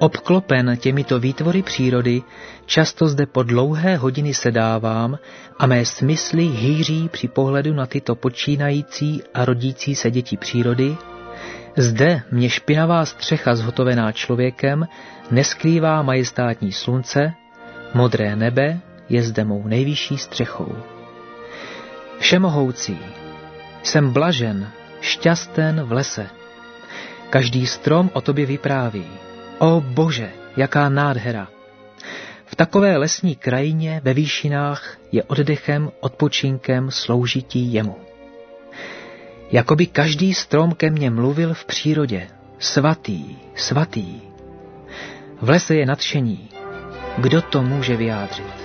Obklopen těmito výtvory přírody, často zde po dlouhé hodiny sedávám a mé smysly hýří při pohledu na tyto počínající a rodící se děti přírody. Zde mě špinavá střecha zhotovená člověkem neskrývá majestátní slunce, modré nebe je zde mou nejvyšší střechou. Všemohoucí, jsem blažen, šťasten v lese. Každý strom o tobě vypráví. O Bože, jaká nádhera! V takové lesní krajině ve výšinách je oddechem, odpočinkem, sloužití jemu. Jakoby každý strom ke mně mluvil v přírodě. Svatý, svatý. V lese je nadšení. Kdo to může vyjádřit?